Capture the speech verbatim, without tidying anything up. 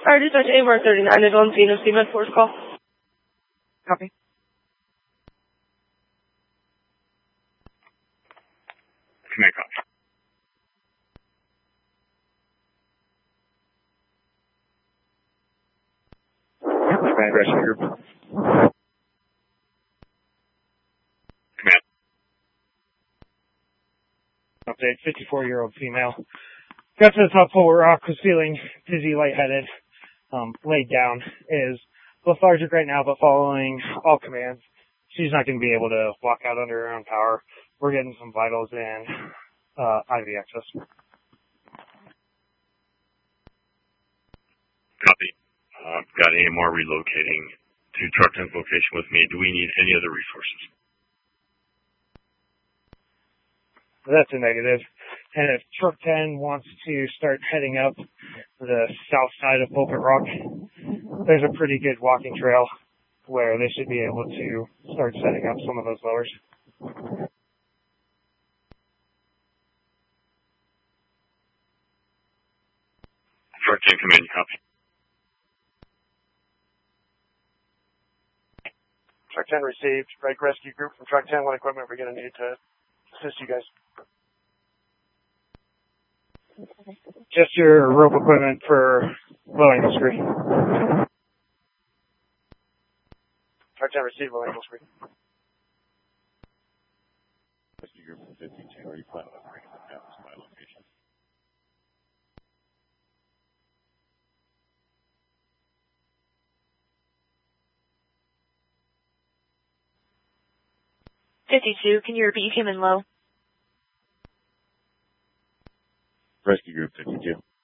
Alright, dispatch A M R thirty-nine is on scene of Seaman Force call. Copy. Command copy. Command rescue group. Command. Update, fifty-four-year-old female. Got to the top floor rock, was feeling dizzy, lightheaded, um, laid down, is lethargic right now, but following all commands. She's not going to be able to walk out under her own power. We're getting some vitals and uh, I V access. Copy. Uh, got A M R relocating to Truck ten's location with me. Do we need any other resources? That's a negative. And if Truck ten wants to start heading up the south side of Pulpit Rock, there's a pretty good walking trail where they should be able to start setting up some of those lowers. Truck ten command, copy. Truck ten received. Break rescue group from Truck ten. What equipment are we going to need to assist you guys? Just your rope equipment for low angle screen. Truck ten received. Low angle screen. Rescue group from fifty-two. Are you planning on bringing the paths to my location? fifty-two, can you repeat? You came in low. Rescue group fifty-two.